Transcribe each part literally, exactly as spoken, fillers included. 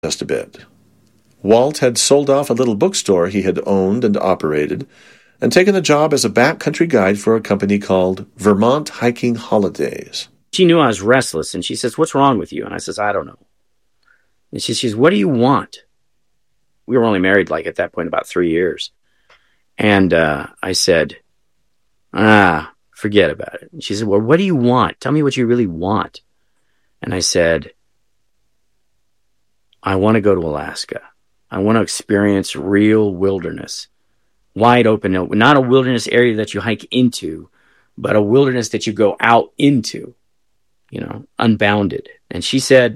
just a bit. Walt had sold off a little bookstore he had owned and operated, and taken a job as a backcountry guide for a company called Vermont Hiking Holidays. She knew I was restless, and she says, "What's wrong with you?" And I says, "I don't know." And she says, "What do you want?" We were only married, like, at that point, about three years. And uh, I said, ah, forget about it. And she said, "Well, what do you want? Tell me what you really want." And I said, "I want to go to Alaska. I want to experience real wilderness. Wide open, not a wilderness area that you hike into, but a wilderness that you go out into, you know, unbounded." And she said,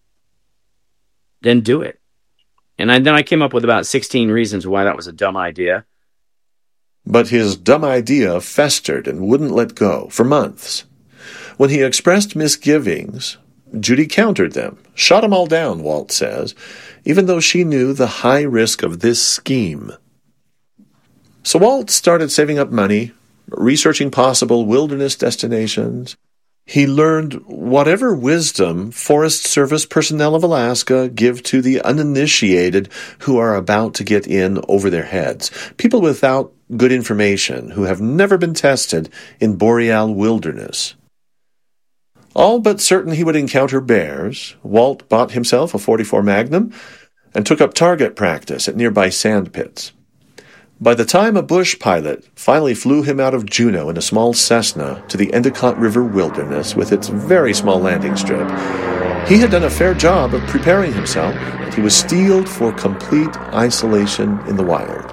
"Then do it." And I, then I came up with about sixteen reasons why that was a dumb idea. But his dumb idea festered and wouldn't let go for months. When he expressed misgivings, Judy countered them, shot them all down, Walt says, even though she knew the high risk of this scheme. So Walt started saving up money, researching possible wilderness destinations. He learned whatever wisdom Forest Service personnel of Alaska give to the uninitiated who are about to get in over their heads, people without good information who have never been tested in boreal wilderness. All but certain he would encounter bears, Walt bought himself a forty-four Magnum and took up target practice at nearby sand pits. By the time a bush pilot finally flew him out of Juneau in a small Cessna to the Endicott River wilderness with its very small landing strip, he had done a fair job of preparing himself, and he was steeled for complete isolation in the wild.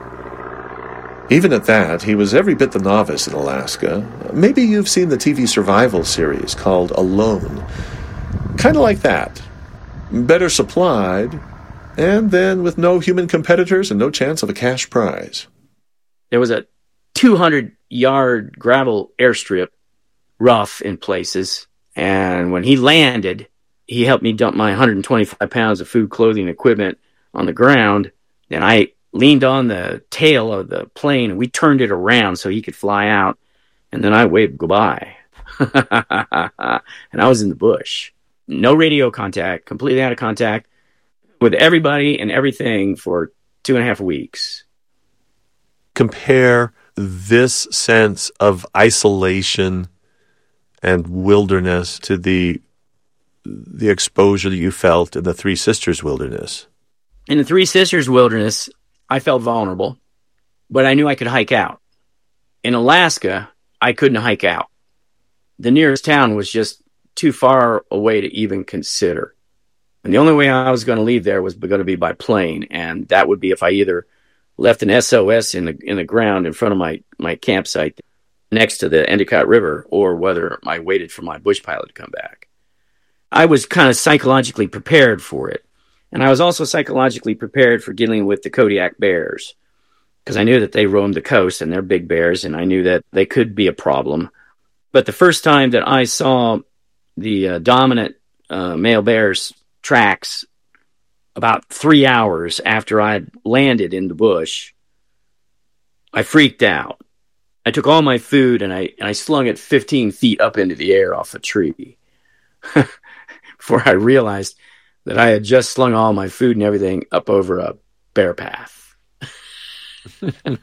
Even at that, he was every bit the novice in Alaska. Maybe you've seen the T V survival series called Alone. Kind of like that. Better supplied, and then with no human competitors and no chance of a cash prize. There was a two hundred yard gravel airstrip, rough in places, and when he landed, he helped me dump my one hundred twenty-five pounds of food, clothing, equipment on the ground, and I leaned on the tail of the plane, and we turned it around so he could fly out, and then I waved goodbye. And I was in the bush. No radio contact, completely out of contact with everybody and everything for two and a half weeks. Compare this sense of isolation and wilderness to the the exposure that you felt in the Three Sisters wilderness. In the Three Sisters wilderness, I felt vulnerable, but I knew I could hike out. In Alaska, I couldn't hike out. The nearest town was just too far away to even consider. And the only way I was going to leave there was going to be by plane, and that would be if I either left an S O S in the in the ground in front of my, my campsite next to the Endicott River, or whether I waited for my bush pilot to come back. I was kind of psychologically prepared for it. And I was also psychologically prepared for dealing with the Kodiak bears, because I knew that they roamed the coast and they're big bears, and I knew that they could be a problem. But the first time that I saw the uh, dominant uh, male bear's tracks, about three hours after I'd landed in the bush, I freaked out. I took all my food and I and I slung it fifteen feet up into the air off a tree before I realized that I had just slung all my food and everything up over a bear path. And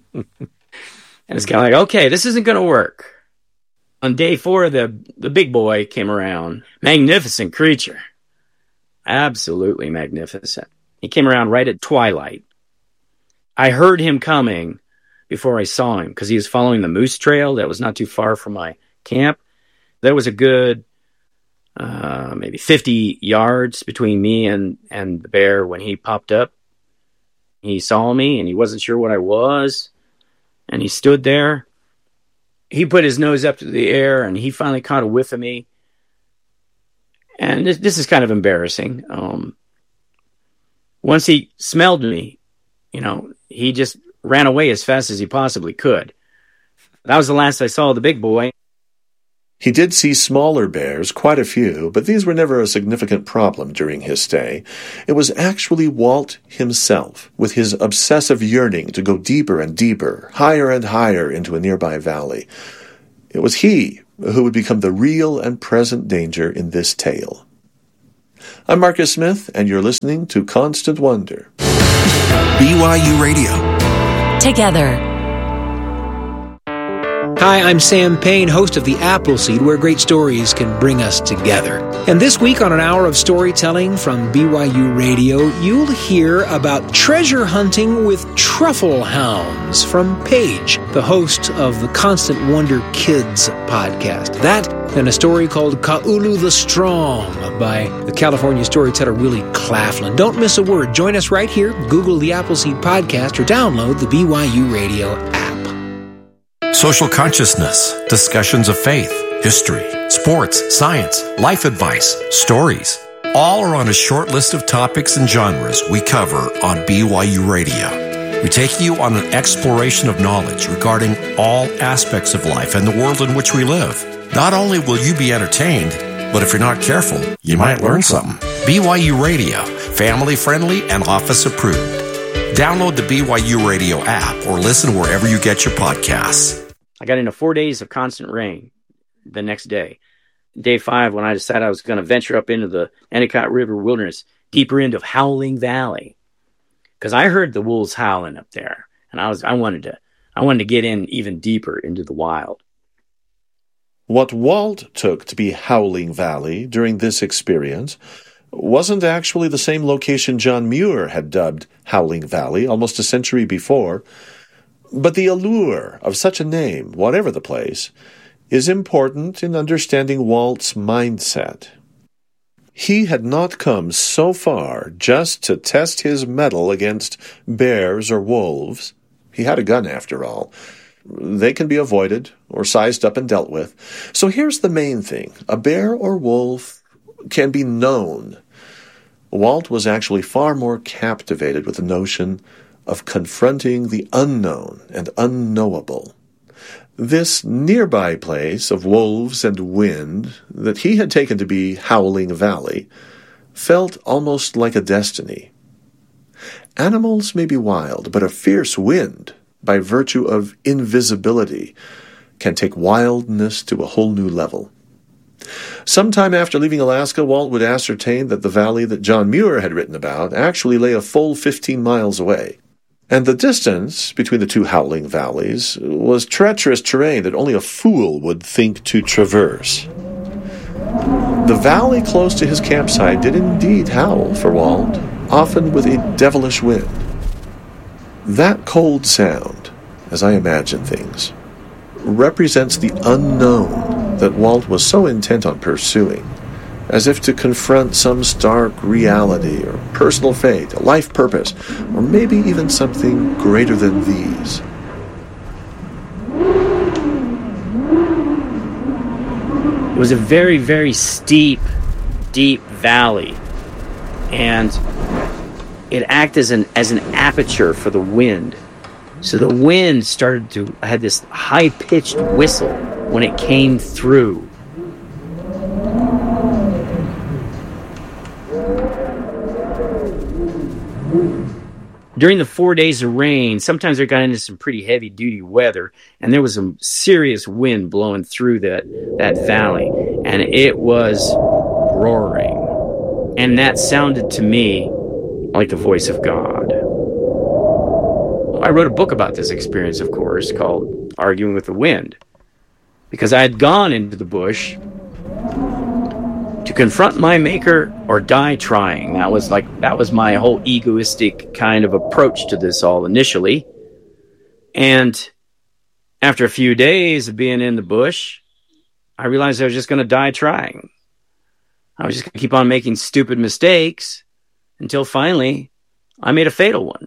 it's kind of like, okay, this isn't going to work. On day four, the, the big boy came around. Magnificent creature. Absolutely magnificent. He came around right at twilight. I heard him coming before I saw him, because he was following the moose trail that was not too far from my camp. There was a good uh, maybe fifty yards between me and, and the bear when he popped up. He saw me, and he wasn't sure what I was, and he stood there. He put his nose up to the air, and he finally caught a whiff of me. And this, this is kind of embarrassing. Um, once he smelled me, you know, he just ran away as fast as he possibly could. That was the last I saw of the big boy. He did see smaller bears, quite a few, but these were never a significant problem during his stay. It was actually Walt himself, with his obsessive yearning to go deeper and deeper, higher and higher into a nearby valley. It was he who would become the real and present danger in this tale. I'm Marcus Smith, and you're listening to Constant Wonder. B Y U Radio. Together. Hi, I'm Sam Payne, host of The Appleseed, where great stories can bring us together. And this week on an hour of storytelling from B Y U Radio, you'll hear about treasure hunting with truffle hounds from Paige, the host of the Constant Wonder Kids podcast. That and a story called Ka'ulu the Strong by the California storyteller Willie Claflin. Don't miss a word. Join us right here. Google the Appleseed podcast or download the B Y U Radio app. Social consciousness, discussions of faith, history, sports, science, life advice, stories. All are on a short list of topics and genres we cover on B Y U Radio. We take you on an exploration of knowledge regarding all aspects of life and the world in which we live. Not only will you be entertained, but if you're not careful, you might learn something. B Y U Radio, family friendly and office approved. Download the B Y U Radio app or listen wherever you get your podcasts. I got into four days of constant rain the next day. Day five, when I decided I was going to venture up into the Endicott River wilderness, deeper into Howling Valley, because I heard the wolves howling up there, and I was I wanted to I wanted to get in even deeper into the wild. What Walt took to be Howling Valley during this experience wasn't actually the same location John Muir had dubbed Howling Valley almost a century before, but the allure of such a name, whatever the place, is important in understanding Walt's mindset. He had not come so far just to test his mettle against bears or wolves. He had a gun, after all. They can be avoided or sized up and dealt with. So here's the main thing. A bear or wolf can be known. Walt was actually far more captivated with the notion of confronting the unknown and unknowable. This nearby place of wolves and wind that he had taken to be Howling Valley felt almost like a destiny. Animals may be wild, but a fierce wind, by virtue of invisibility, can take wildness to a whole new level. Sometime after leaving Alaska, Walt would ascertain that the valley that John Muir had written about actually lay a full fifteen miles away. And the distance between the two howling valleys was treacherous terrain that only a fool would think to traverse. The valley close to his campsite did indeed howl for Walt, often with a devilish wind. That cold sound, as I imagine things, represents the unknown that Walt was so intent on pursuing, as if to confront some stark reality or personal fate, a life purpose, or maybe even something greater than these. It was a very, very steep, deep valley, and it acted as an as an aperture for the wind. So the wind started to had this high-pitched whistle when it came through. During the four days of rain, sometimes I got into some pretty heavy-duty weather, and there was some serious wind blowing through that, that valley, and it was roaring. And that sounded to me like the voice of God. I wrote a book about this experience, of course, called Arguing with the Wind, because I had gone into the bush to confront my maker or die trying. That was like that was my whole egoistic kind of approach to this all initially. And after a few days of being in the bush, I realized I was just going to die trying. I was just going to keep on making stupid mistakes until finally I made a fatal one.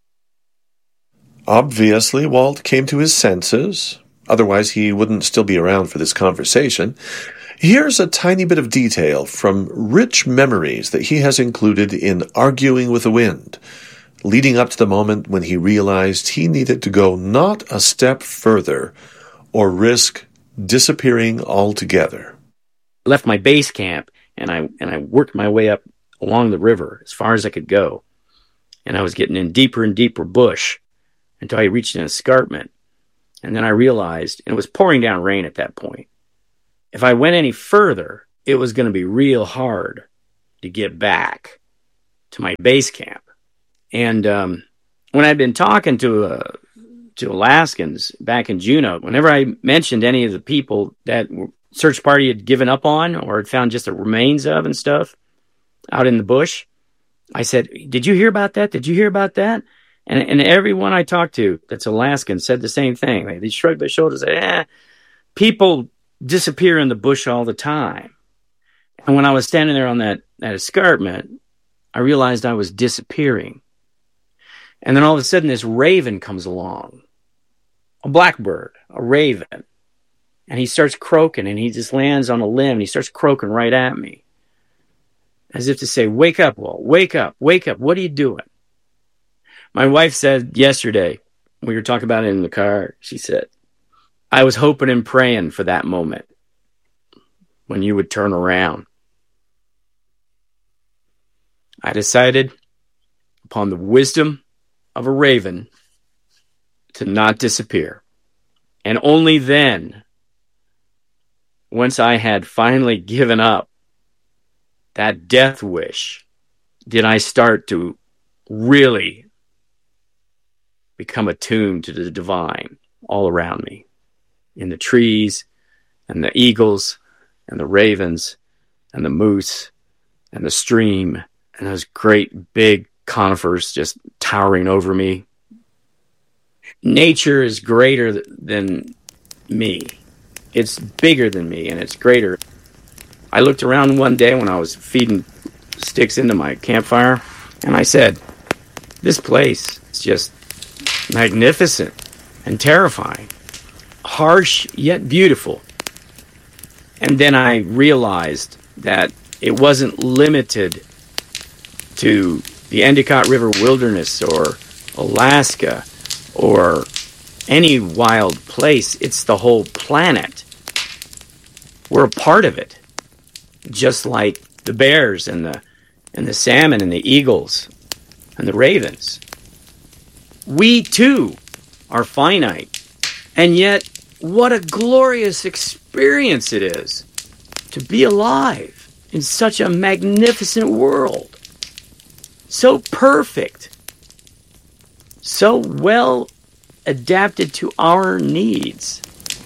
Obviously, Walt came to his senses. Otherwise, he wouldn't still be around for this conversation. Here's a tiny bit of detail from rich memories that he has included in Arguing with the Wind, leading up to the moment when he realized he needed to go not a step further or risk disappearing altogether. I left my base camp, and I and I worked my way up along the river as far as I could go. And I was getting in deeper and deeper bush until I reached an escarpment. And then I realized, and it was pouring down rain at that point, if I went any further, it was going to be real hard. to get back to my base camp. And um, when I'd been talking to uh, to Alaskans back in Juneau, whenever I mentioned any of the people that search party had given up on or had found just the remains of and stuff out in the bush, I said, did you hear about that? Did you hear about that? And and everyone I talked to that's Alaskan said the same thing. They, they shrugged their shoulders and said, eh, people disappear in the bush all the time. And when I was standing there on that, that escarpment, I realized I was disappearing. And then all of a sudden this raven comes along, a blackbird, a raven. And he starts croaking, and he just lands on a limb, and he starts croaking right at me. As if to say, wake up, Walt, wake up, wake up. What are you doing? My wife said yesterday, we were talking about it in the car, she said, I was hoping and praying for that moment when you would turn around. I decided, upon the wisdom of a raven, to not disappear. And only then, once I had finally given up that death wish, did I start to really become attuned to the divine all around me, in the trees and the eagles and the ravens and the moose and the stream and those great big conifers just towering over me. Nature is greater than me. It's bigger than me, and it's greater. I looked around one day when I was feeding sticks into my campfire, and I said, this place is just magnificent and terrifying, harsh yet beautiful. And then I realized that it wasn't limited to the Endicott River Wilderness or Alaska or any wild place. It's the whole planet. We're a part of it, just like the bears and the and the salmon and the eagles and the ravens. We too are finite, and yet what a glorious experience it is to be alive in such a magnificent world, so perfect, so well adapted to our needs.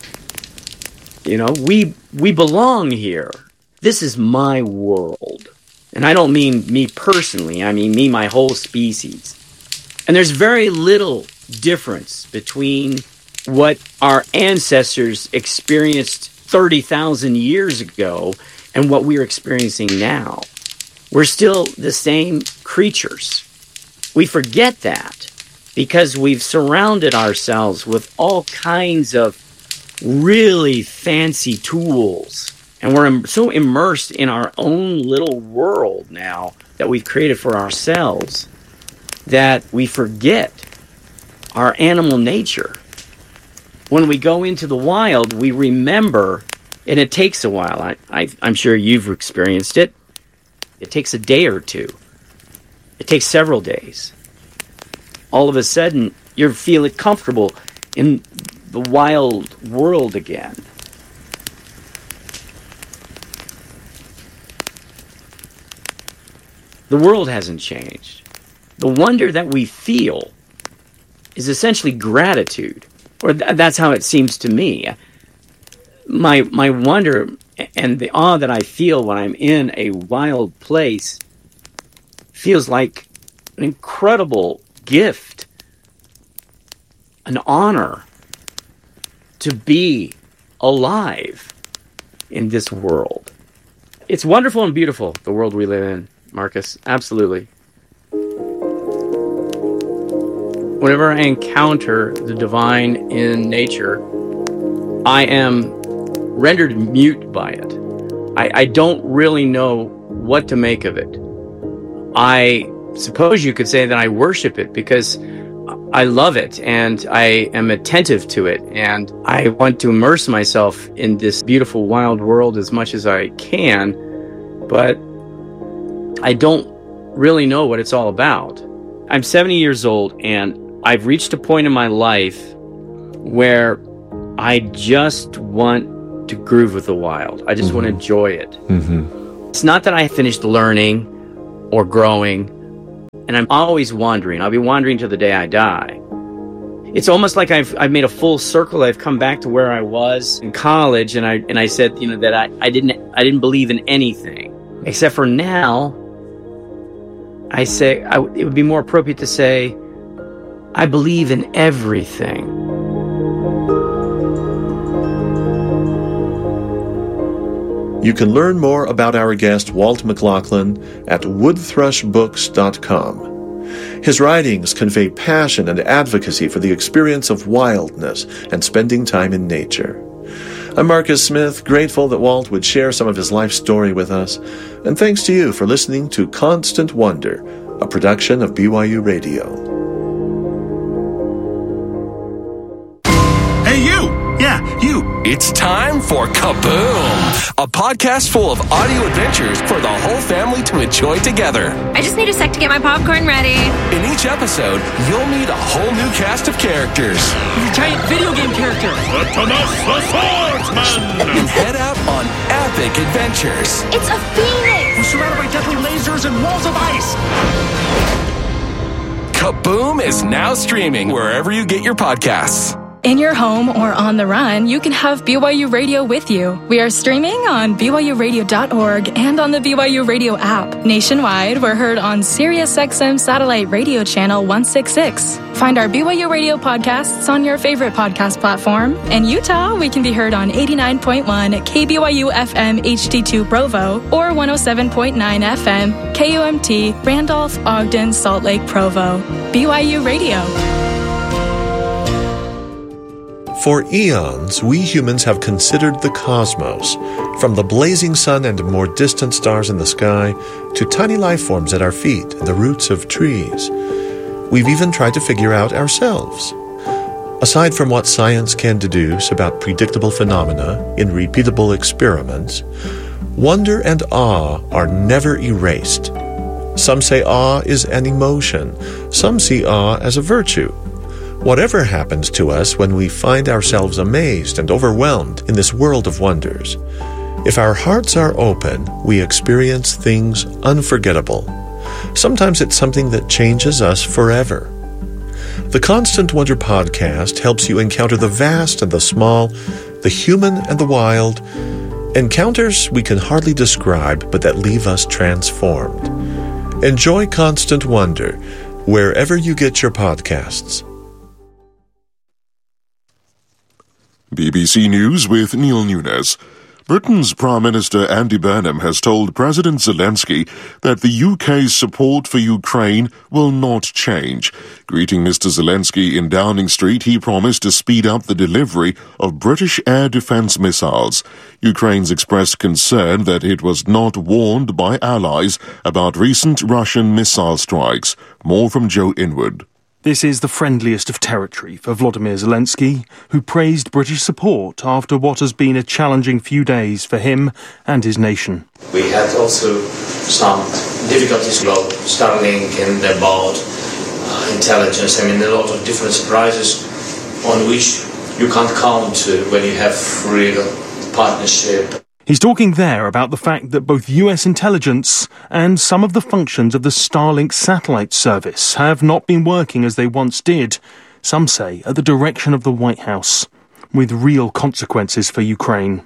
You know, we we belong here. This is my world. And I don't mean me personally, I mean me, my whole species. And there's very little difference between what our ancestors experienced thirty thousand years ago and what we're experiencing now. We're still the same creatures. We forget that because we've surrounded ourselves with all kinds of really fancy tools. And we're im- so immersed in our own little world now that we've created for ourselves that we forget our animal nature. When we go into the wild, we remember, and it takes a while. I, I, I'm sure you've experienced it. It takes a day or two. It takes several days. All of a sudden, you're feeling comfortable in the wild world again. The world hasn't changed. The wonder that we feel is essentially gratitude, or th- that's how it seems to me. My my wonder and the awe that I feel when I'm in a wild place feels like an incredible gift, an honor to be alive in this world. It's wonderful and beautiful, the world we live in, Marcus. Absolutely. Whenever I encounter the divine in nature, I am rendered mute by it. I, I don't really know what to make of it. I suppose you could say that I worship it because I love it and I am attentive to it, and I want to immerse myself in this beautiful wild world as much as I can, but I don't really know what it's all about. I'm seventy years old, and I've reached a point in my life where I just want to groove with the wild. I just mm-hmm. want to enjoy it. Mm-hmm. It's not that I finished learning or growing, and I'm always wandering. I'll be wandering till the day I die. It's almost like I've I've made a full circle. I've come back to where I was in college, and I and I said, you know, that I, I didn't I didn't believe in anything except for now. I say I, it would be more appropriate to say I believe in everything. You can learn more about our guest Walt McLaughlin at wood thrush books dot com. His writings convey passion and advocacy for the experience of wildness and spending time in nature. I'm Marcus Smith, grateful that Walt would share some of his life story with us, and thanks to you for listening to Constant Wonder, a production of B Y U Radio. Hey, you! Yeah, you! It's time for Kaboom! A podcast full of audio adventures for the whole family to enjoy together. I just need a sec to get my popcorn ready. In each episode, you'll meet a whole new cast of characters. He's a giant video game character. Thomas the Swordsman! And head out on epic adventures. It's a phoenix! We're surrounded by deadly lasers and walls of ice. Kaboom is now streaming wherever you get your podcasts. In your home or on the run, you can have B Y U Radio with you. We are streaming on B Y U radio dot org and on the B Y U Radio app. Nationwide, we're heard on SiriusXM Satellite Radio Channel one sixty-six. Find our B Y U Radio podcasts on your favorite podcast platform. In Utah, we can be heard on eighty-nine point one K B Y U F M H D two Provo or one oh seven point nine F M K U M T Randolph, Ogden, Salt Lake, Provo. B Y U Radio. For eons, we humans have considered the cosmos, from the blazing sun and more distant stars in the sky to tiny life forms at our feet and the roots of trees. We've even tried to figure out ourselves. Aside from what science can deduce about predictable phenomena in repeatable experiments, wonder and awe are never erased. Some say awe is an emotion. Some see awe as a virtue. Whatever happens to us when we find ourselves amazed and overwhelmed in this world of wonders, if our hearts are open, we experience things unforgettable. Sometimes it's something that changes us forever. The Constant Wonder podcast helps you encounter the vast and the small, the human and the wild, encounters we can hardly describe but that leave us transformed. Enjoy Constant Wonder wherever you get your podcasts. B B C News with Neil Nunes. Britain's Prime Minister Andy Burnham has told President Zelensky that the U K's support for Ukraine will not change. Greeting Mister Zelensky in Downing Street, he promised to speed up the delivery of British air defense missiles. Ukraine's expressed concern that it was not warned by allies about recent Russian missile strikes. More from Joe Inwood. This is the friendliest of territory for Volodymyr Zelensky, who praised British support after what has been a challenging few days for him and his nation. We had also some difficulties about Starlink and about uh, intelligence. I mean, a lot of different surprises on which you can't count uh, when you have real partnership. He's talking there about the fact that both U S intelligence and some of the functions of the Starlink satellite service have not been working as they once did, some say at the direction of the White House, with real consequences for Ukraine.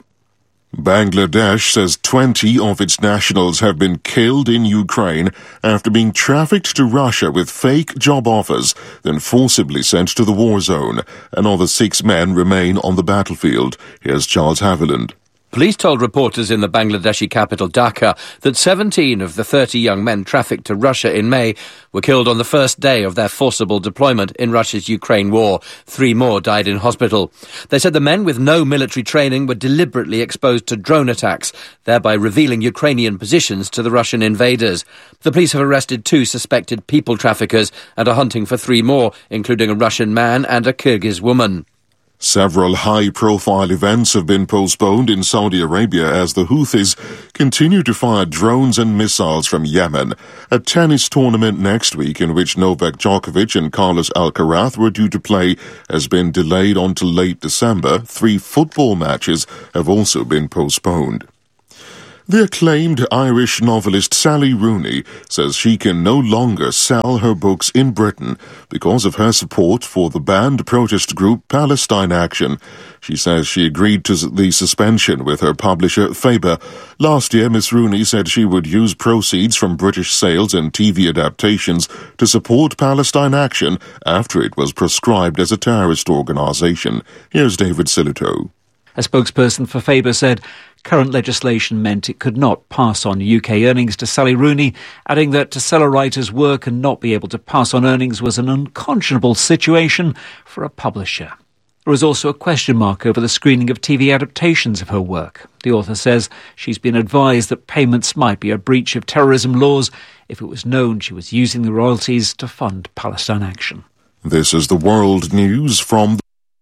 Bangladesh says twenty of its nationals have been killed in Ukraine after being trafficked to Russia with fake job offers, then forcibly sent to the war zone. Another six men remain on the battlefield. Here's Charles Haviland. Police told reporters in the Bangladeshi capital Dhaka that seventeen of the thirty young men trafficked to Russia in May were killed on the first day of their forcible deployment in Russia's Ukraine war. Three more died in hospital. They said the men with no military training were deliberately exposed to drone attacks, thereby revealing Ukrainian positions to the Russian invaders. The police have arrested two suspected people traffickers and are hunting for three more, including a Russian man and a Kyrgyz woman. Several high-profile events have been postponed in Saudi Arabia as the Houthis continue to fire drones and missiles from Yemen. A tennis tournament next week in which Novak Djokovic and Carlos Alcaraz were due to play has been delayed until late December. Three football matches have also been postponed. The acclaimed Irish novelist Sally Rooney says she can no longer sell her books in Britain because of her support for the banned protest group Palestine Action. She says she agreed to the suspension with her publisher Faber. Last year, Miss Rooney said she would use proceeds from British sales and T V adaptations to support Palestine Action after it was proscribed as a terrorist organisation. Here's David Silito. A spokesperson for Faber said current legislation meant it could not pass on U K earnings to Sally Rooney, adding that to sell a writer's work and not be able to pass on earnings was an unconscionable situation for a publisher. There was also a question mark over the screening of T V adaptations of her work. The author says she's been advised that payments might be a breach of terrorism laws if it was known she was using the royalties to fund Palestine Action. This is the world news from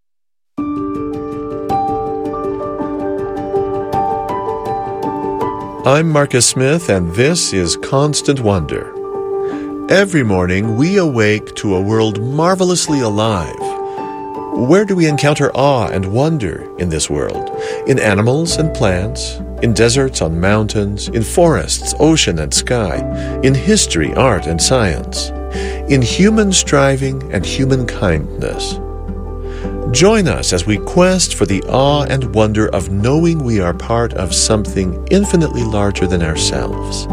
I'm Marcus Smith, and this is Constant Wonder. Every morning, we awake to a world marvelously alive. Where do we encounter awe and wonder in this world? In animals and plants, in deserts on mountains, in forests, ocean and sky, in history, art and science, in human striving and human kindness. Join us as we quest for the awe and wonder of knowing we are part of something infinitely larger than ourselves.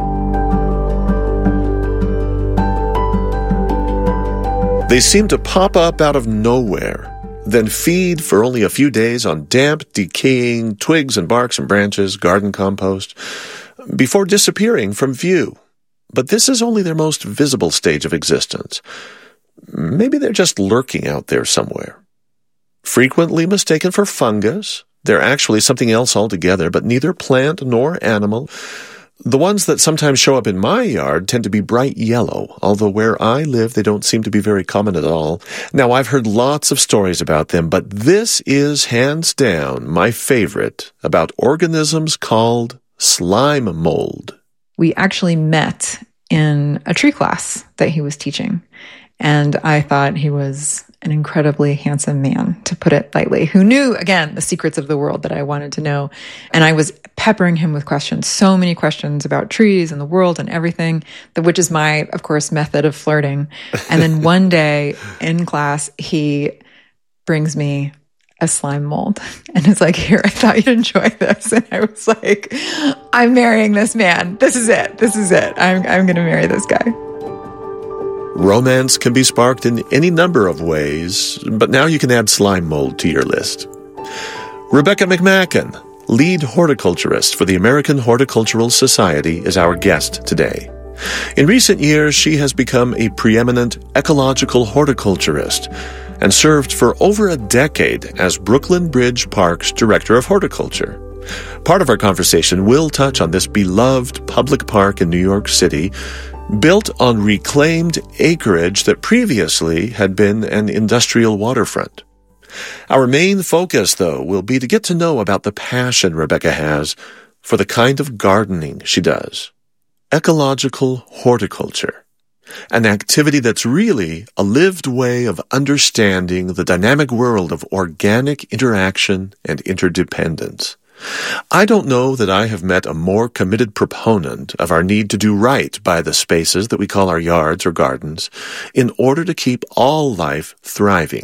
They seem to pop up out of nowhere, then feed for only a few days on damp, decaying twigs and barks and branches, garden compost, before disappearing from view. But this is only their most visible stage of existence. Maybe they're just lurking out there somewhere. Frequently mistaken for fungus, they're actually something else altogether, but neither plant nor animal. The ones that sometimes show up in my yard tend to be bright yellow, although where I live they don't seem to be very common at all. Now, I've heard lots of stories about them, but this is hands down my favorite about organisms called slime mold. We actually met in a tree class that he was teaching, and I thought he was an incredibly handsome man, to put it lightly, who knew, again, the secrets of the world that I wanted to know. And I was peppering him with questions, so many questions about trees and the world and everything, which is my, of course, method of flirting. And then one day in class, he brings me a slime mold and is like, here, I thought you'd enjoy this. And I was like, I'm marrying this man. This is it. This is it. I'm, I'm going to marry this guy. Romance can be sparked in any number of ways, but now you can add slime mold to your list. Rebecca McMacken, lead horticulturist for the American Horticultural Society, is our guest today. In recent years, she has become a preeminent ecological horticulturist and served for over a decade as Brooklyn Bridge Park's Director of Horticulture. Part of our conversation will touch on this beloved public park in New York City, built on reclaimed acreage that previously had been an industrial waterfront. Our main focus, though, will be to get to know about the passion Rebecca has for the kind of gardening she does. Ecological horticulture, an activity that's really a lived way of understanding the dynamic world of organic interaction and interdependence. I don't know that I have met a more committed proponent of our need to do right by the spaces that we call our yards or gardens in order to keep all life thriving.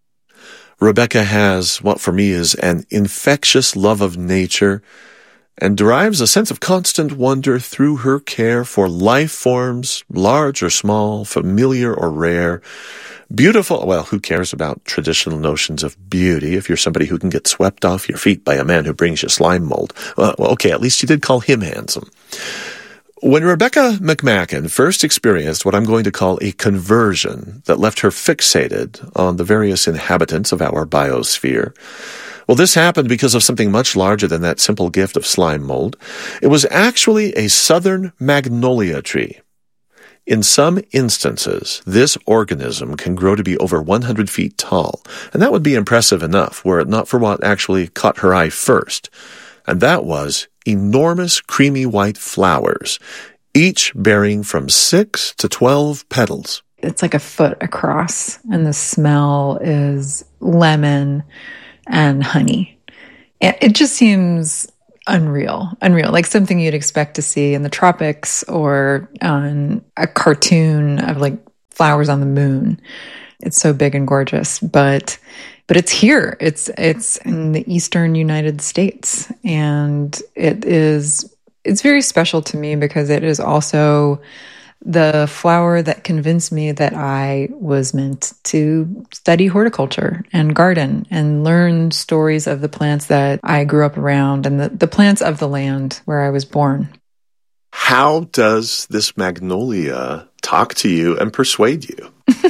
Rebecca has what for me is an infectious love of nature and derives a sense of constant wonder through her care for life forms, large or small, familiar or rare, beautiful. Well, who cares about traditional notions of beauty if you're somebody who can get swept off your feet by a man who brings you slime mold? Well, okay, at least you did call him handsome. When Rebecca McMacken first experienced what I'm going to call a conversion that left her fixated on the various inhabitants of our biosphere, well, this happened because of something much larger than that simple gift of slime mold. It was actually a southern magnolia tree. In some instances, this organism can grow to be over one hundred feet tall, and that would be impressive enough were it not for what actually caught her eye first, and that was enormous creamy white flowers, each bearing from six to twelve petals. It's like a foot across, and the smell is lemon and honey. It just seems unreal, unreal, like something you'd expect to see in the tropics or on a cartoon of like flowers on the moon. It's so big and gorgeous, but but it's here. It's it's in the eastern United States, and it is it's very special to me because it is also the flower that convinced me that I was meant to study horticulture and garden and learn stories of the plants that I grew up around and the, the plants of the land where I was born. How does this magnolia talk to you and persuade you?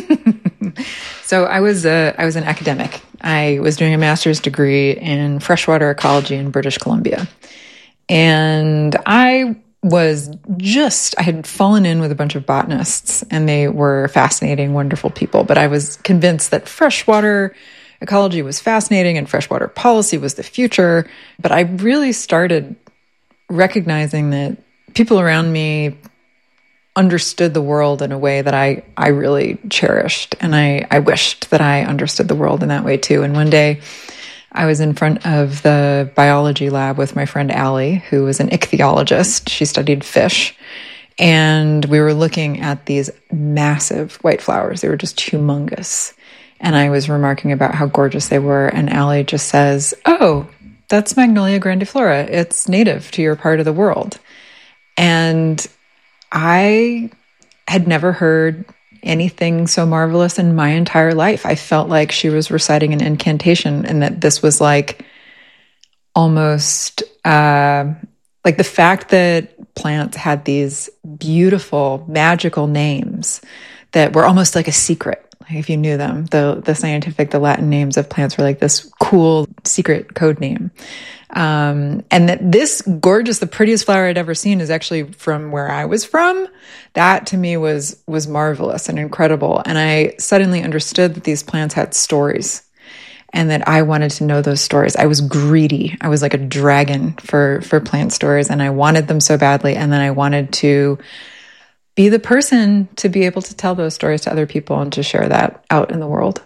So I was a, I was an academic. I was doing a master's degree in freshwater ecology in British Columbia. And I was just, I had fallen in with a bunch of botanists, and they were fascinating, wonderful people. But I was convinced that freshwater ecology was fascinating and freshwater policy was the future. But I really started recognizing that people around me understood the world in a way that I, I really cherished. And I, I wished that I understood the world in that way too. And one day I was in front of the biology lab with my friend Allie, who was an ichthyologist. She studied fish. And we were looking at these massive white flowers. They were just humongous. And I was remarking about how gorgeous they were. And Allie just says, "Oh, that's Magnolia grandiflora. It's native to your part of the world." And I had never heard anything so marvelous in my entire life. I felt like she was reciting an incantation, and that this was like almost uh, like the fact that plants had these beautiful, magical names that were almost like a secret. Like if you knew them, the the scientific, the Latin names of plants were like this cool secret code name. Um, and that this gorgeous, the prettiest flower I'd ever seen is actually from where I was from. That to me was, was marvelous and incredible. And I suddenly understood that these plants had stories and that I wanted to know those stories. I was greedy. I was like a dragon for, for plant stories, and I wanted them so badly. And then I wanted to be the person to be able to tell those stories to other people and to share that out in the world.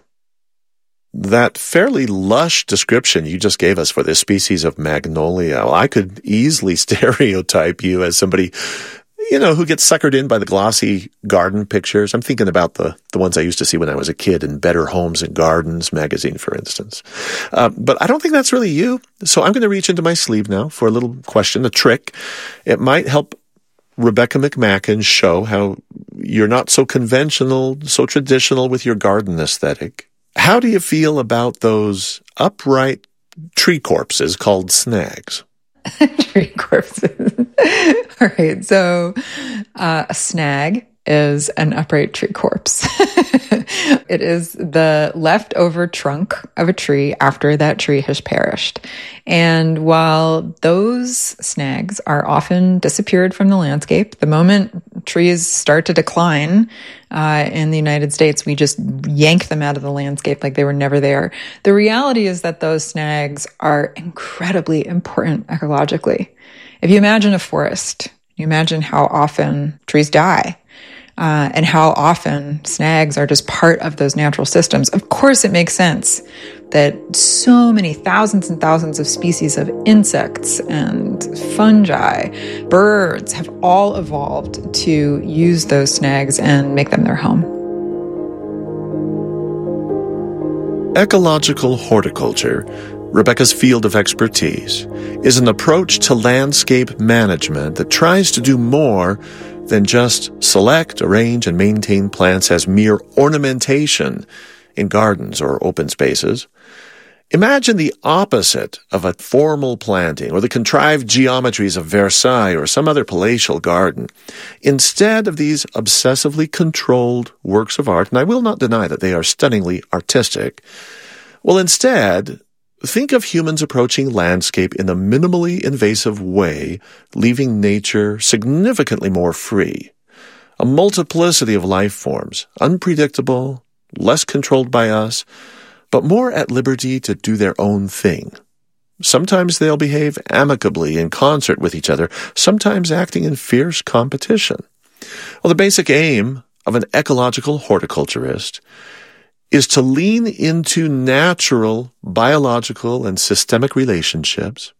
That fairly lush description you just gave us for this species of magnolia, well, I could easily stereotype you as somebody, you know, who gets suckered in by the glossy garden pictures. I'm thinking about the, the ones I used to see when I was a kid in Better Homes and Gardens magazine, for instance. Uh, but I don't think that's really you. So I'm going to reach into my sleeve now for a little question, a trick. It might help Rebecca McMacken show how you're not so conventional, so traditional with your garden aesthetic. How do you feel about those upright tree corpses called snags? Tree corpses. All right. So uh, a snag is an upright tree corpse. It is the leftover trunk of a tree after that tree has perished. And while those snags are often disappeared from the landscape, the moment trees start to decline uh, in the United States, we just yank them out of the landscape like they were never there. The reality is that those snags are incredibly important ecologically. If you imagine a forest, you imagine how often trees die. Uh, and how often snags are just part of those natural systems. Of course, it makes sense that so many thousands and thousands of species of insects and fungi, birds have all evolved to use those snags and make them their home. Ecological horticulture, Rebecca's field of expertise, is an approach to landscape management that tries to do more than just select, arrange, and maintain plants as mere ornamentation in gardens or open spaces. Imagine the opposite of a formal planting or the contrived geometries of Versailles or some other palatial garden. Instead of these obsessively controlled works of art, and I will not deny that they are stunningly artistic, well, instead, think of humans approaching landscape in a minimally invasive way, leaving nature significantly more free. A multiplicity of life forms, unpredictable, less controlled by us, but more at liberty to do their own thing. Sometimes they'll behave amicably in concert with each other, sometimes acting in fierce competition. Well, the basic aim of an ecological horticulturist is to lean into natural, biological, and systemic relationships,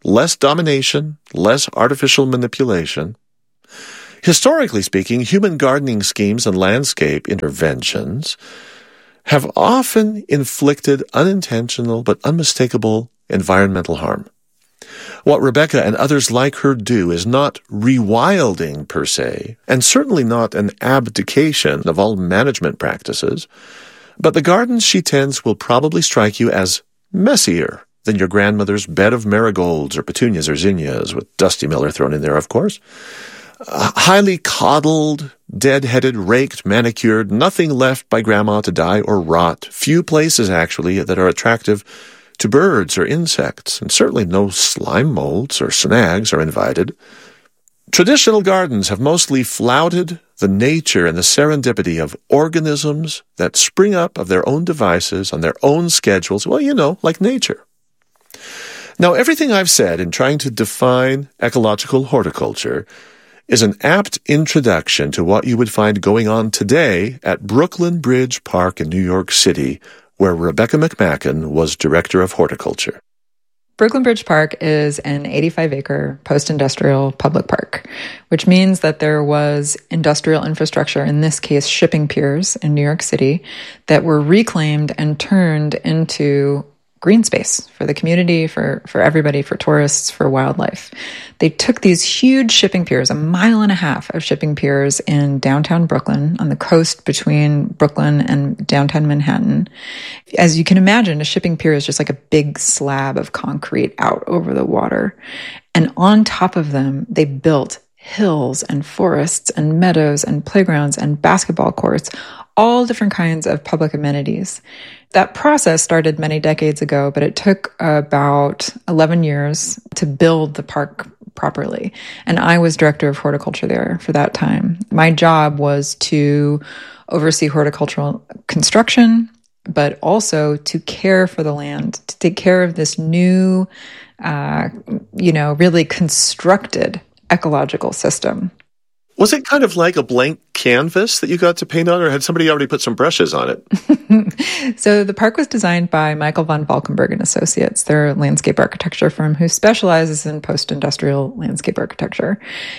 less domination, less artificial manipulation. Historically speaking, human gardening schemes and landscape interventions have often inflicted unintentional but unmistakable environmental harm. What Rebecca and others like her do is not rewilding per se, and certainly not an abdication of all management practices, but the gardens she tends will probably strike you as messier than your grandmother's bed of marigolds or petunias or zinnias, with Dusty Miller thrown in there, of course. Uh, highly coddled, dead-headed, raked, manicured, nothing left by grandma to die or rot. Few places, actually, that are attractive to birds or insects, and certainly no slime molds or snags are invited. Traditional gardens have mostly flouted the nature and the serendipity of organisms that spring up of their own devices on their own schedules, well, you know, like nature. Now, everything I've said in trying to define ecological horticulture is an apt introduction to what you would find going on today at Brooklyn Bridge Park in New York City, where Rebecca McMacken was director of horticulture. Brooklyn Bridge Park is an eighty-five acre post-industrial public park, which means that there was industrial infrastructure, in this case shipping piers in New York City, that were reclaimed and turned into green space for the community, for, for everybody, for tourists, for wildlife. They took these huge shipping piers, a mile and a half of shipping piers in downtown Brooklyn, on the coast between Brooklyn and downtown Manhattan. As you can imagine, a shipping pier is just like a big slab of concrete out over the water. And on top of them, they built hills and forests and meadows and playgrounds and basketball courts, all different kinds of public amenities. That process started many decades ago, but it took about eleven years to build the park properly. And I was director of horticulture there for that time. My job was to oversee horticultural construction, but also to care for the land, to take care of this new, uh, you know, really constructed ecological system. Was it kind of like a blank canvas that you got to paint on, or had somebody already put some brushes on it? So the park was designed by Michael von Valkenburg and Associates. They're a landscape architecture firm who specializes in post-industrial landscape architecture.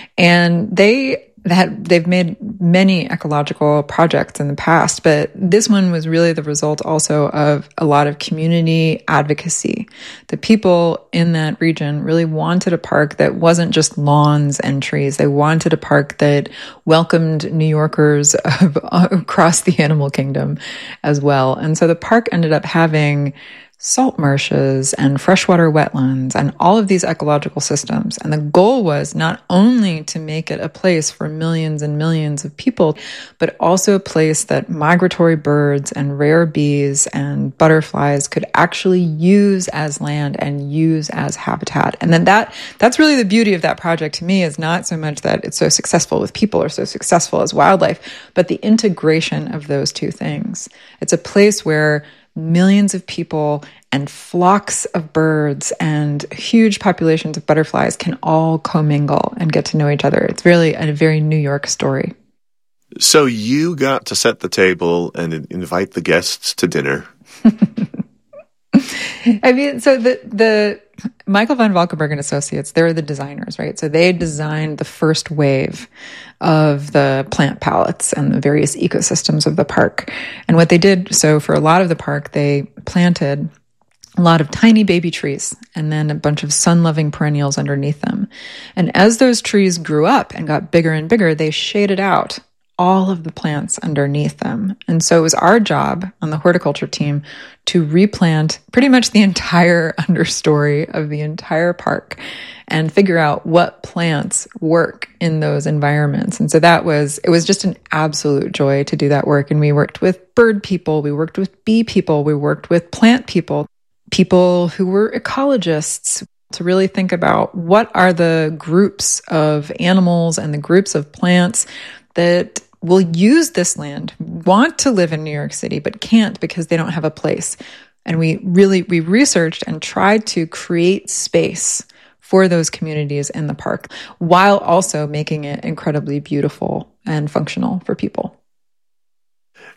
And they had, they've made many ecological projects in the past, but this one was really the result also of a lot of community advocacy. The people in that region really wanted a park that wasn't just lawns and trees. They wanted a park that welcomed New Yorkers of, across the animal kingdom as well. And so the park ended up having salt marshes and freshwater wetlands and all of these ecological systems. And the goal was not only to make it a place for millions and millions of people, but also a place that migratory birds and rare bees and butterflies could actually use as land and use as habitat. And then that that's really the beauty of that project to me, is not so much that it's so successful with people or so successful as wildlife, but the integration of those two things. It's a place where millions of people and flocks of birds and huge populations of butterflies can all commingle and get to know each other. It's really a very New York story. So you got to set the table and invite the guests to dinner. I mean, so the the Michael von Valkenburg and Associates, they're the designers, right? So they designed the first wave of the plant palettes and the various ecosystems of the park. And what they did, so for a lot of the park, they planted a lot of tiny baby trees and then a bunch of sun-loving perennials underneath them. And as those trees grew up and got bigger and bigger, they shaded out all of the plants underneath them. And so it was our job on the horticulture team to replant pretty much the entire understory of the entire park and figure out what plants work in those environments. And so that was, it was just an absolute joy to do that work. And we worked with bird people, we worked with bee people, we worked with plant people, people who were ecologists, to really think about what are the groups of animals and the groups of plants that will use this land, want to live in New York City, but can't because they don't have a place. And we really, we researched and tried to create space for those communities in the park, while also making it incredibly beautiful and functional for people.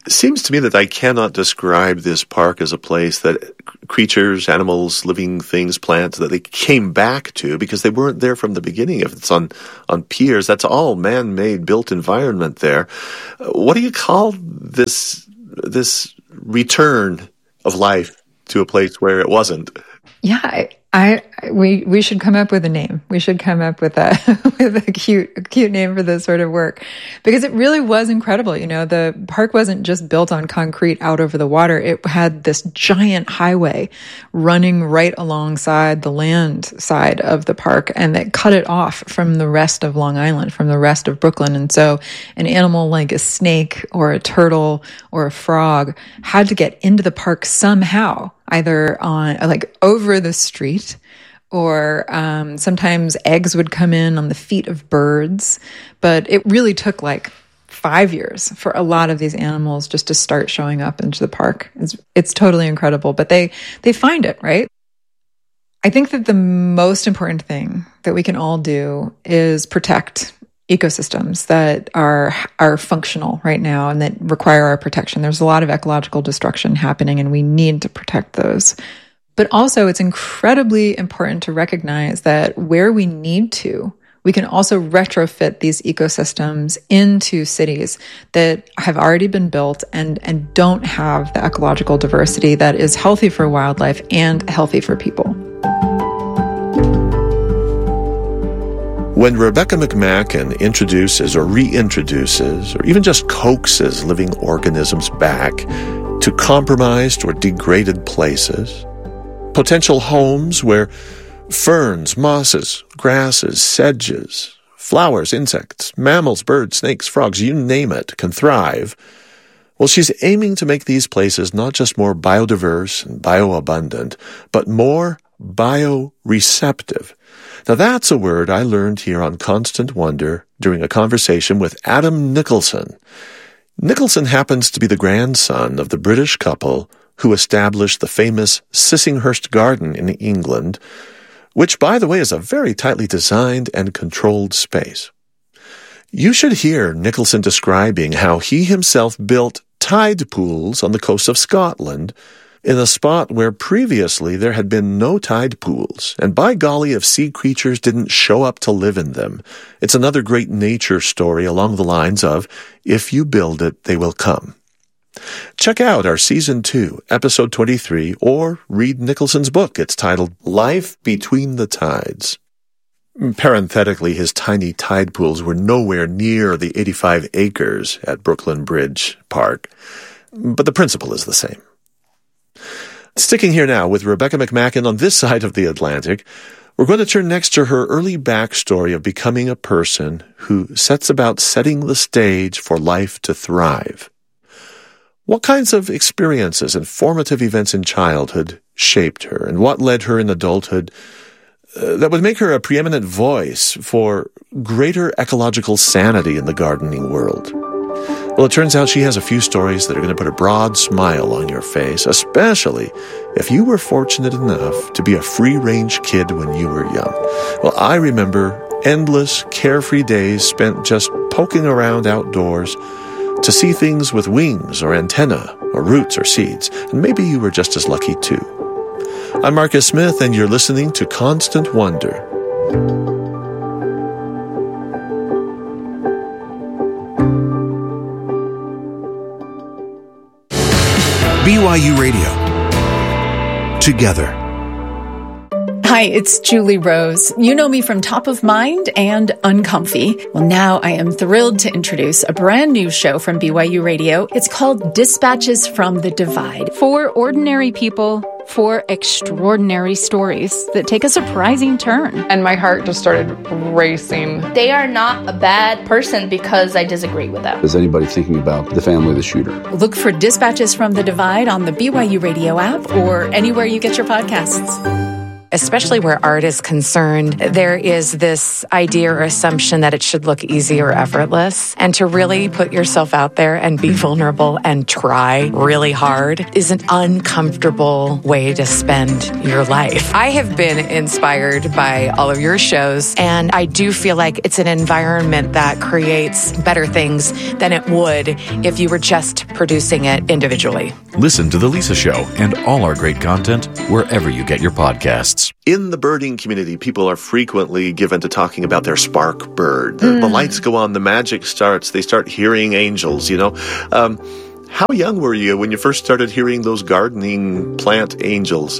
It seems to me that I cannot describe this park as a place that creatures, animals, living things, plants, that they came back to because they weren't there from the beginning. If it's on, on piers, that's all man-made, built environment there. What do you call this, this return of life to a place where it wasn't? Yeah, I, I we we should come up with a name. We should come up with a with a cute a cute name for this sort of work, because it really was incredible. You know, the park wasn't just built on concrete out over the water. It had this giant highway running right alongside the land side of the park, and that cut it off from the rest of Long Island, from the rest of Brooklyn. And so an animal like a snake or a turtle or a frog had to get into the park somehow, either on like over the street, or um, sometimes eggs would come in on the feet of birds. But it really took like five years for a lot of these animals just to start showing up into the park. It's, it's totally incredible, but they, they find it, right? I think that the most important thing that we can all do is protect ecosystems that are are functional right now and that require our protection. There's a lot of ecological destruction happening, and we need to protect those. But also, it's incredibly important to recognize that where we need to, we can also retrofit these ecosystems into cities that have already been built and, and don't have the ecological diversity that is healthy for wildlife and healthy for people. When Rebecca McMacken introduces or reintroduces or even just coaxes living organisms back to compromised or degraded places, potential homes where ferns, mosses, grasses, sedges, flowers, insects, mammals, birds, snakes, frogs, you name it, can thrive, well, she's aiming to make these places not just more biodiverse and bioabundant, but more bioreceptive. Now, that's a word I learned here on Constant Wonder during a conversation with Adam Nicholson. Nicholson happens to be the grandson of the British couple who established the famous Sissinghurst Garden in England, which, by the way, is a very tightly designed and controlled space. You should hear Nicholson describing how he himself built tide pools on the coast of Scotland in a spot where previously there had been no tide pools, and by golly, if sea creatures didn't show up to live in them. It's another great nature story along the lines of, if you build it, they will come. Check out our Season two, Episode twenty-three, or read Nicholson's book. It's titled Life Between the Tides. Parenthetically, his tiny tide pools were nowhere near the eighty-five acres at Brooklyn Bridge Park, but the principle is the same. Sticking here now with Rebecca McMacken on this side of the Atlantic, we're going to turn next to her early backstory of becoming a person who sets about setting the stage for life to thrive. What kinds of experiences and formative events in childhood shaped her, and what led her in adulthood uh, that would make her a preeminent voice for greater ecological sanity in the gardening world? Well, it turns out she has a few stories that are going to put a broad smile on your face, especially if you were fortunate enough to be a free-range kid when you were young. Well, I remember endless, carefree days spent just poking around outdoors to see things with wings or antennae or roots or seeds, and maybe you were just as lucky too. I'm Marcus Smith, and you're listening to Constant Wonder. B Y U Radio. Together. Hi, it's Julie Rose. You know me from Top of Mind and Uncomfy. Well, now I am thrilled to introduce a brand new show from B Y U Radio. It's called Dispatches from the Divide. For ordinary people, for extraordinary stories that take a surprising turn. And my heart just started racing. They are not a bad person because I disagree with them. Is anybody thinking about the family of the shooter? Look for Dispatches from the Divide on the B Y U Radio app or anywhere you get your podcasts. especially where art is concerned, there is this idea or assumption that it should look easy or effortless. And to really put yourself out there and be vulnerable and try really hard is an uncomfortable way to spend your life. I have been inspired by all of your shows, and I do feel like it's an environment that creates better things than it would if you were just producing it individually. Listen to The Lisa Show and all our great content wherever you get your podcasts. In the birding community, people are frequently given to talking about their spark bird. The, mm. the lights go on, the magic starts, they start hearing angels, you know. Um, how young were you when you first started hearing those gardening plant angels?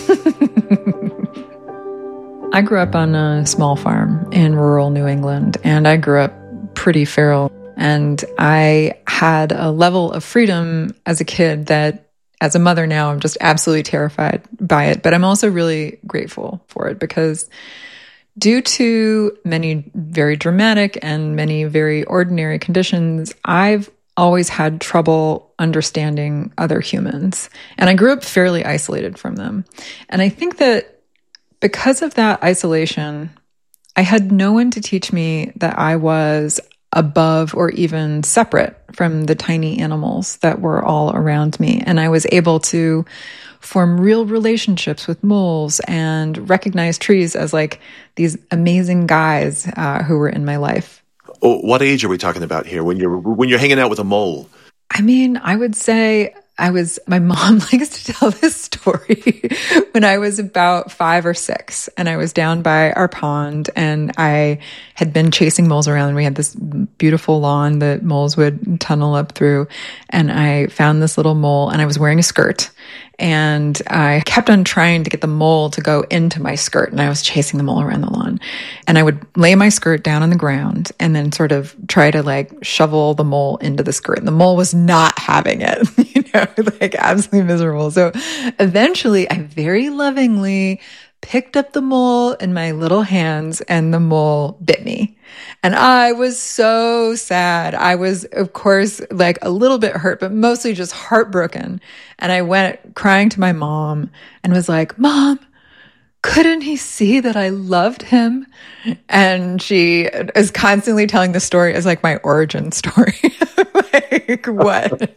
I grew up on a small farm in rural New England, and I grew up pretty feral. And I had a level of freedom as a kid that, as a mother now, I'm just absolutely terrified by it. But I'm also really grateful for it because due to many very dramatic and many very ordinary conditions, I've always had trouble understanding other humans. And I grew up fairly isolated from them. And I think that because of that isolation, I had no one to teach me that I was above or even separate from the tiny animals that were all around me. And I was able to form real relationships with moles and recognize trees as like these amazing guys uh, who were in my life. Oh, what age are we talking about here when you're when you're hanging out with a mole? I mean, I would say I was, my mom likes to tell this story when I was about five or six and I was down by our pond and I had been chasing moles around and we had this beautiful lawn that moles would tunnel up through. And I found this little mole and I was wearing a skirt and I kept on trying to get the mole to go into my skirt and I was chasing the mole around the lawn and I would lay my skirt down on the ground and then sort of try to like shovel the mole into the skirt. And the mole was not having it, you know, like absolutely miserable. So eventually I very lovingly picked up the mole in my little hands and the mole bit me. And I was so sad. I was, of course, like a little bit hurt, but mostly just heartbroken. And I went crying to my mom and was like, Mom, couldn't he see that I loved him? And she is constantly telling the story as like my origin story. Like what?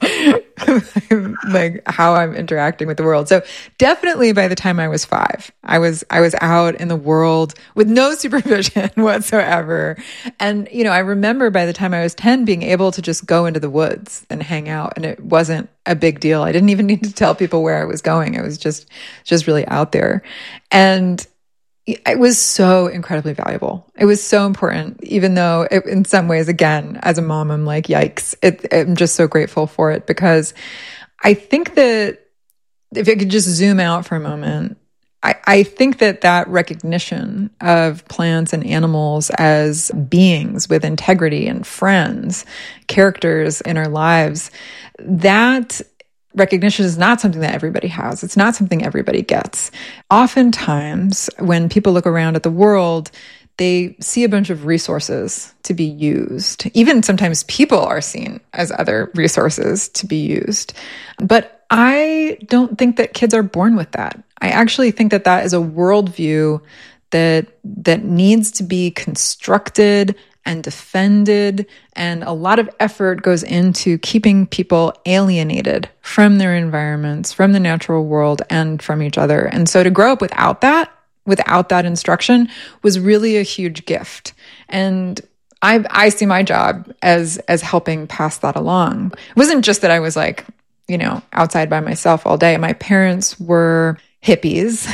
Like how I'm interacting with the world. So definitely by the time I was five, I was, I was out in the world with no supervision whatsoever. And, you know, I remember by the time I was ten being able to just go into the woods and hang out. And it wasn't a big deal. I didn't even need to tell people where I was going. I was just, just really out there. And it was so incredibly valuable. It was so important, even though it, in some ways, again, as a mom, I'm like, yikes. It, I'm just so grateful for it because I think that if I could just zoom out for a moment, I, I think that that recognition of plants and animals as beings with integrity and friends, characters in our lives, that recognition is not something that everybody has. It's not something everybody gets. Oftentimes, when people look around at the world, they see a bunch of resources to be used. Even sometimes people are seen as other resources to be used. But I don't think that kids are born with that. I actually think that that is a worldview that that needs to be constructed and defended, and a lot of effort goes into keeping people alienated from their environments, from the natural world, and from each other. And so to grow up without that, without that instruction, was really a huge gift. And I I see my job as as helping pass that along. It wasn't just that I was like, you know, outside by myself all day. My parents were hippies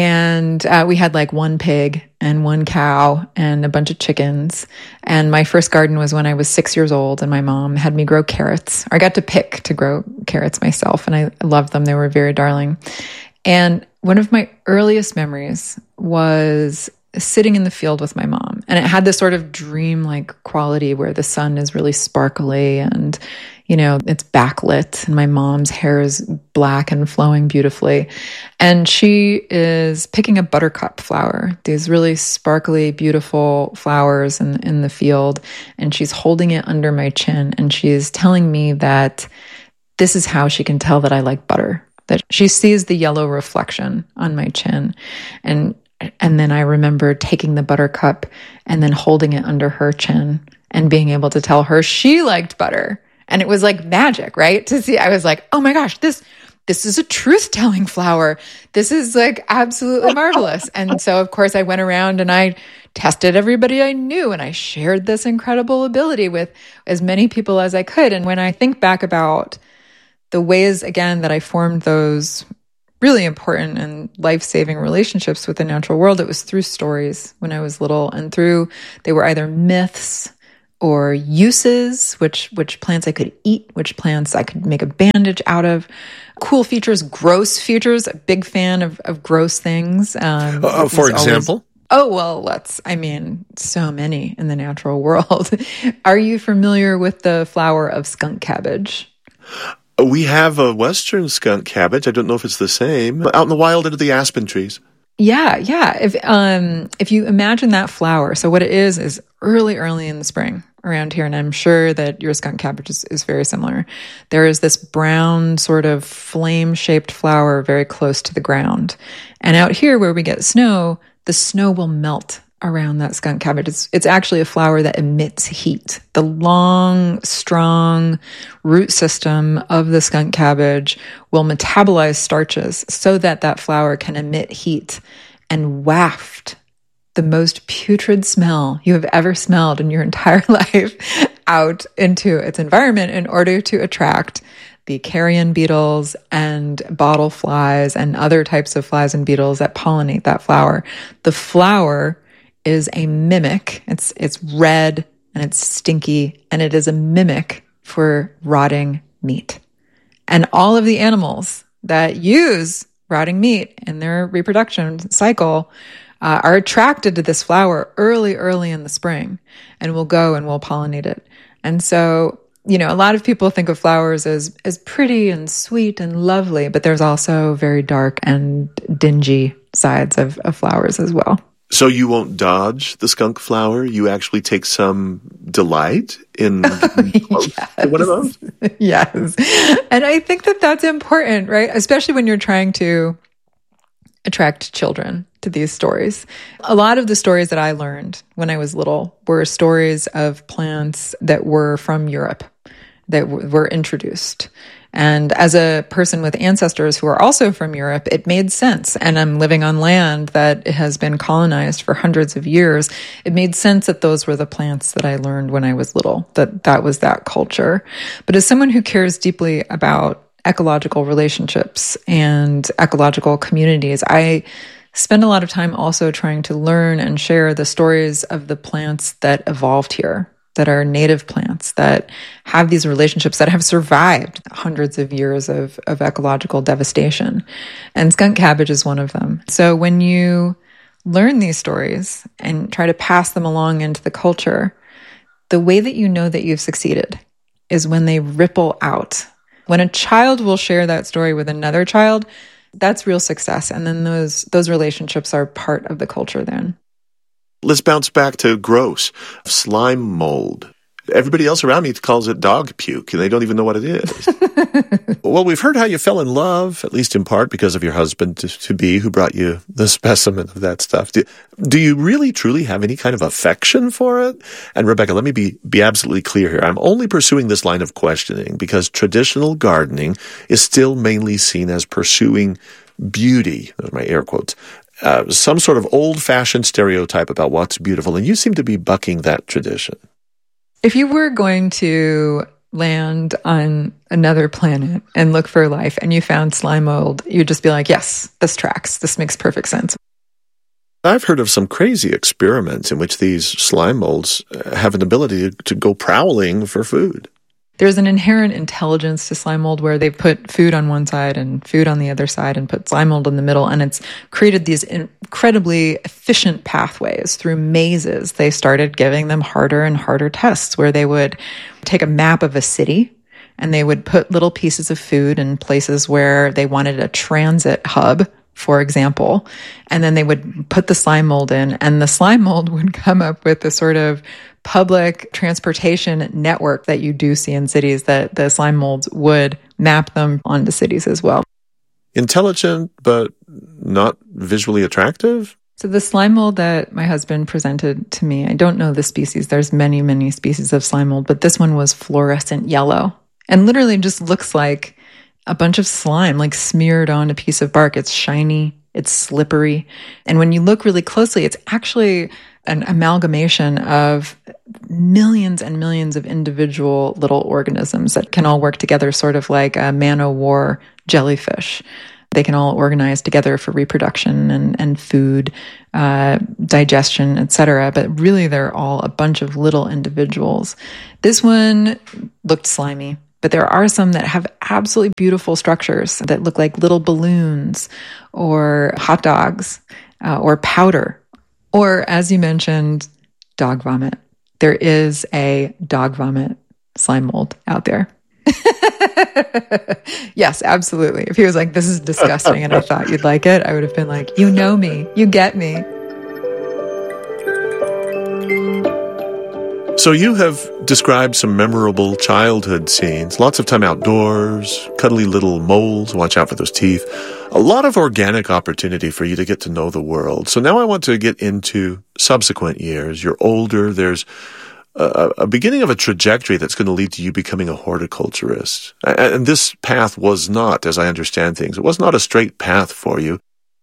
and uh, we had like one pig and one cow and a bunch of chickens. And my first garden was when I was six years old and my mom had me grow carrots. I got to pick to grow carrots myself and I loved them. They were very darling. And one of my earliest memories was sitting in the field with my mom. And it had this sort of dream-like quality where the sun is really sparkly and, you know, it's backlit and my mom's hair is black and flowing beautifully. And she is picking a buttercup flower, these really sparkly, beautiful flowers in, in the field. And she's holding it under my chin and she's telling me that this is how she can tell that I like butter. that she sees the yellow reflection on my chin. And and then I remember taking the buttercup and then holding it under her chin and being able to tell her she liked butter. And it was like magic, right? To see, I was like, oh my gosh, this this is a truth-telling flower. This is like absolutely marvelous. And so, of course, I went around and I tested everybody I knew, and I shared this incredible ability with as many people as I could. And when I think back about the ways, again, that I formed those really important and life-saving relationships with the natural world, it was through stories when I was little, and through, they were either myths or uses, which which plants I could eat, which plants I could make a bandage out of. Cool features, gross features, a big fan of, of gross things. Um, uh, for example? Always, oh, well, let's, I mean, so many in the natural world. Are you familiar with the flower of skunk cabbage? We have a western skunk cabbage. I don't know if it's the same. Out in the wild under the aspen trees. Yeah, yeah. If um if you imagine that flower, so what it is is early, early in the spring around here, and I'm sure that your skunk cabbage is, is very similar. There is this brown sort of flame-shaped flower very close to the ground. And out here where we get snow, the snow will melt around that skunk cabbage. It's, it's actually a flower that emits heat. The long, strong root system of the skunk cabbage will metabolize starches so that that flower can emit heat and waft the most putrid smell you have ever smelled in your entire life out into its environment in order to attract the carrion beetles and bottle flies and other types of flies and beetles that pollinate that flower. The flower is a mimic. It's it's red and it's stinky, and it is a mimic for rotting meat. And all of the animals that use rotting meat in their reproduction cycle uh, are attracted to this flower early, early in the spring, and will go and will pollinate it. And so, you know, a lot of people think of flowers as as pretty and sweet and lovely, but there's also very dark and dingy sides of, of flowers as well. So you won't dodge the skunk flower? You actually take some delight in yes. one of those? Yes. And I think that that's important, right? Especially when you're trying to attract children to these stories. A lot of the stories that I learned when I was little were stories of plants that were from Europe, that w- were introduced. And as a person with ancestors who are also from Europe, it made sense. And I'm living on land that has been colonized for hundreds of years. It made sense that those were the plants that I learned when I was little, that that was that culture. But as someone who cares deeply about ecological relationships and ecological communities, I spend a lot of time also trying to learn and share the stories of the plants that evolved here, that are native plants, that have these relationships, that have survived hundreds of years of, of ecological devastation. And skunk cabbage is one of them. So when you learn these stories and try to pass them along into the culture, the way that you know that you've succeeded is when they ripple out. When a child will share that story with another child, that's real success. And then those those relationships are part of the culture then. Let's bounce back to gross. Slime mold. Everybody else around me calls it dog puke, and they don't even know what it is. Well, we've heard how you fell in love, at least in part because of your husband-to-be who brought you the specimen of that stuff. Do, do you really, truly have any kind of affection for it? And Rebecca, let me be, be absolutely clear here. I'm only pursuing this line of questioning because traditional gardening is still mainly seen as pursuing beauty, those are my air quotes, Uh, some sort of old-fashioned stereotype about what's beautiful, and you seem to be bucking that tradition. If you were going to land on another planet and look for life and you found slime mold, you'd just be like, yes, this tracks. This makes perfect sense. I've heard of some crazy experiments in which these slime molds have an ability to, to go prowling for food. There's an inherent intelligence to slime mold where they put food on one side and food on the other side and put slime mold in the middle, and it's created these incredibly efficient pathways through mazes. They started giving them harder and harder tests where they would take a map of a city and they would put little pieces of food in places where they wanted a transit hub, for example, and then they would put the slime mold in, and the slime mold would come up with the sort of public transportation network that you do see in cities, that the slime molds would map them onto cities as well. Intelligent, but not visually attractive? So the slime mold that my husband presented to me, I don't know the species. There's many, many species of slime mold, but this one was fluorescent yellow and literally just looks like a bunch of slime, like smeared on a piece of bark. It's shiny, it's slippery. And when you look really closely, it's actually an amalgamation of millions and millions of individual little organisms that can all work together, sort of like a man-o'-war jellyfish. They can all organize together for reproduction and, and food, uh, digestion, et cetera. But really, they're all a bunch of little individuals. This one looked slimy, but there are some that have absolutely beautiful structures that look like little balloons or hot dogs uh, or powder. Or, as you mentioned, dog vomit. There is a dog vomit slime mold out there. Yes, absolutely. If he was like, this is disgusting, and I thought you'd like it, I would have been like, you know me, you get me. So you have described some memorable childhood scenes, lots of time outdoors, cuddly little moles, watch out for those teeth, a lot of organic opportunity for you to get to know the world. So now I want to get into subsequent years. You're older, there's a, a beginning of a trajectory that's going to lead to you becoming a horticulturist. And this path was not, as I understand things, it was not a straight path for you.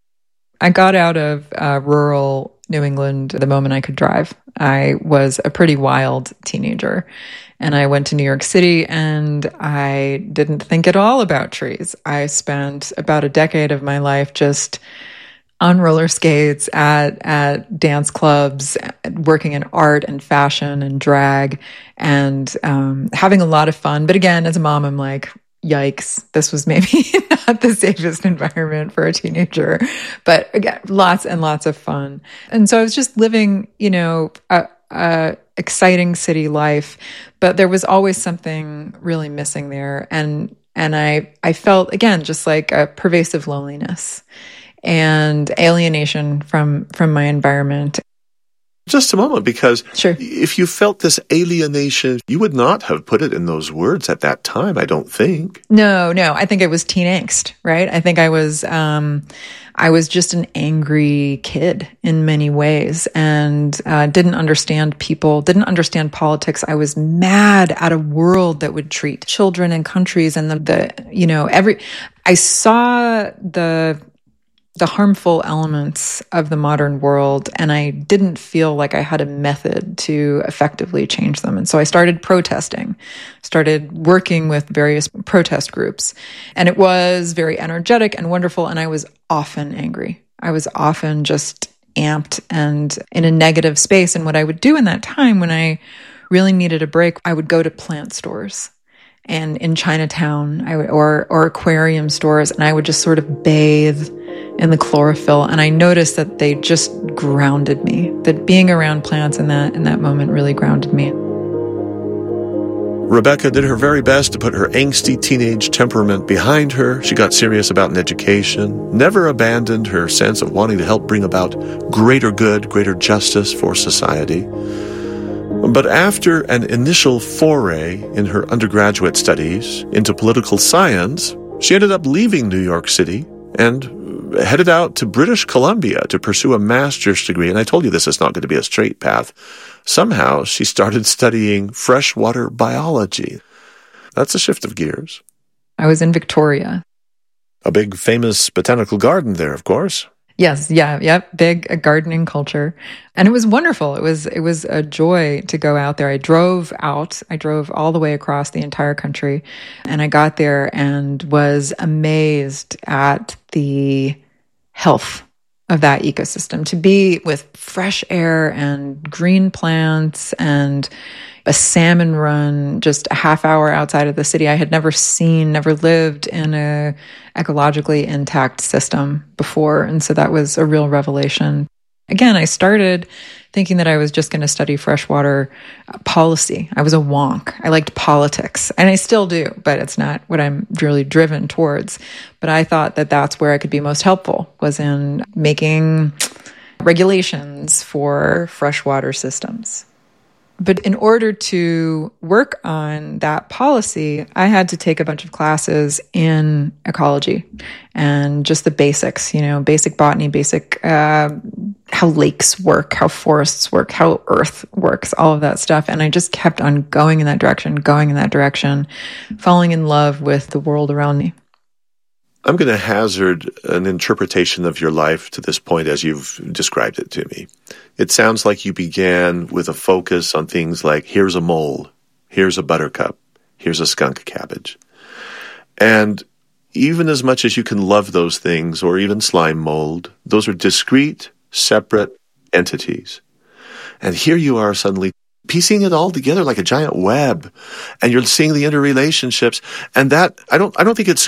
I got out of uh, rural New England the moment I could drive. I was a pretty wild teenager, and I went to New York City, and I didn't think at all about trees. I spent about a decade of my life just on roller skates, at at dance clubs, working in art and fashion and drag, and um, having a lot of fun. But again, as a mom, I'm like, yikes, this was maybe not the safest environment for a teenager. But again, lots and lots of fun. And so I was just living, you know, a, a exciting city life, but there was always something really missing there. And and I I felt, again, just like a pervasive loneliness and alienation from from my environment. Just a moment, because sure. If you felt this alienation, you would not have put it in those words at that time, I don't think. No, no. I think it was teen angst, right? I think I was, um, I was just an angry kid in many ways, and uh, didn't understand people, didn't understand politics. I was mad at a world that would treat children and countries and the, the you know, every. I saw the. the harmful elements of the modern world, and I didn't feel like I had a method to effectively change them. And so I started protesting, started working with various protest groups, and it was very energetic and wonderful, and I was often angry. I was often just amped and in a negative space. And what I would do in that time when I really needed a break, I would go to plant stores. And in Chinatown, I would, or or aquarium stores, and I would just sort of bathe in the chlorophyll. And I noticed that they just grounded me. That being around plants in that in that moment really grounded me. Rebecca did her very best to put her angsty teenage temperament behind her. She got serious about an education, never abandoned her sense of wanting to help bring about greater good, greater justice for society. But after an initial foray in her undergraduate studies into political science, she ended up leaving New York City and headed out to British Columbia to pursue a master's degree. And I told you this is not going to be a straight path. Somehow she started studying freshwater biology. That's a shift of gears. I was in Victoria. A big famous botanical garden there, of course. Yes, yeah, yep, big a gardening culture. And it was wonderful. It was it was a joy to go out there. I drove out. I drove all the way across the entire country, and I got there and was amazed at the health of that ecosystem. To be with fresh air and green plants and a salmon run just a half hour outside of the city. I had never seen, never lived in a ecologically intact system before. And so that was a real revelation. Again, I started thinking that I was just going to study freshwater policy. I was a wonk. I liked politics, and I still do, but it's not what I'm really driven towards. But I thought that that's where I could be most helpful, was in making regulations for freshwater systems. But in order to work on that policy, I had to take a bunch of classes in ecology and just the basics, you know, basic botany, basic uh, how lakes work, how forests work, how earth works, all of that stuff. And I just kept on going in that direction, going in that direction, falling in love with the world around me. I'm going to hazard an interpretation of your life to this point as you've described it to me. It sounds like you began with a focus on things like, here's a mole, here's a buttercup, here's a skunk cabbage. And even as much as you can love those things, or even slime mold, those are discrete, separate entities. And here you are suddenly piecing it all together like a giant web, and you're seeing the interrelationships. And that, I don't, I don't think it's